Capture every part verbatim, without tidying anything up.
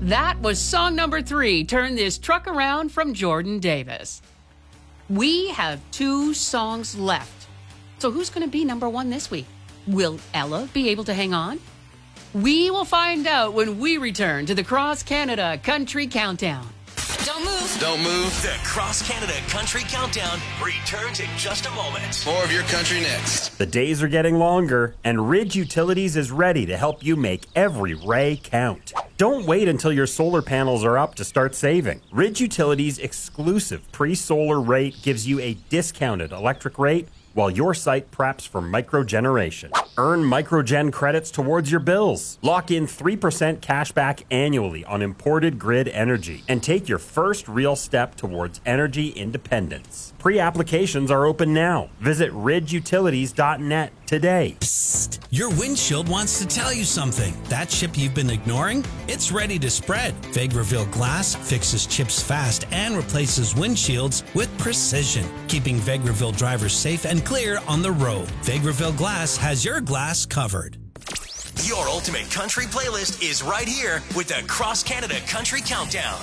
That was song number three, Turn This Truck Around, from Jordan Davis. We have two songs left. So who's going to be number one this week? Will Ella be able to hang on? We will find out when we return to the Cross Canada Country Countdown. Don't move. Don't move. The Cross Canada Country Countdown returns in just a moment. More of your country next. The days are getting longer, and Ridge Utilities is ready to help you make every ray count. Don't wait until your solar panels are up to start saving. Ridge Utilities' exclusive pre-solar rate gives you a discounted electric rate while your site preps for microgeneration. Earn microgen credits towards your bills. Lock in three percent cash back annually on imported grid energy and take your first real step towards energy independence. Pre-applications are open now. Visit ridge utilities dot net today. Psst. Your windshield wants to tell you something. That chip you've been ignoring? It's ready to spread. Vegreville Glass fixes chips fast and replaces windshields with precision, keeping Vegreville drivers safe and clear on the road. Vegreville Glass has your glass covered. Your ultimate country playlist is right here with the Cross Canada Country Countdown.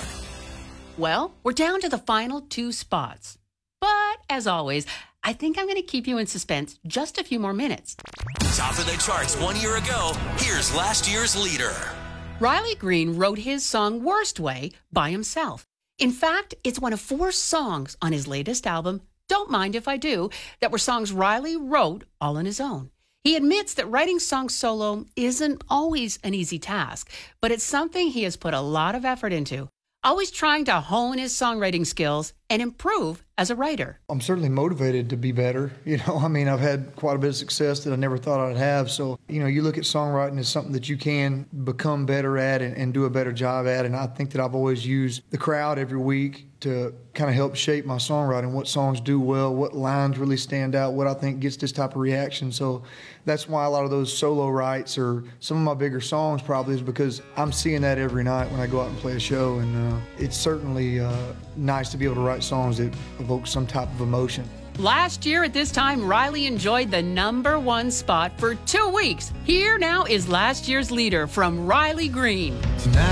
Well, we're down to the final two spots. But, as always, I think I'm going to keep you in suspense just a few more minutes. Top of the charts one year ago, here's last year's leader. Riley Green wrote his song Worst Way by himself. In fact, it's one of four songs on his latest album, Don't Mind If I Do, that were songs Riley wrote all on his own. He admits that writing songs solo isn't always an easy task, but it's something he has put a lot of effort into, always trying to hone his songwriting skills and improve as a writer. I'm certainly motivated to be better. You know, I mean, I've had quite a bit of success that I never thought I'd have. So, you know, you look at songwriting as something that you can become better at and, and do a better job at. And I think that I've always used the crowd every week to kind of help shape my songwriting, what songs do well, what lines really stand out, what I think gets this type of reaction. So that's why a lot of those solo writes or some of my bigger songs probably is because I'm seeing that every night when I go out and play a show. And uh, it's certainly uh, nice to be able to write songs that evoke some type of emotion. Last year at this time, Riley enjoyed the number one spot for two weeks. Here now is last year's leader from Riley Green.